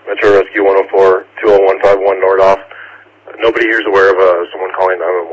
Metro Rescue 104-20151 Nordoff. Nobody here is aware of someone calling 911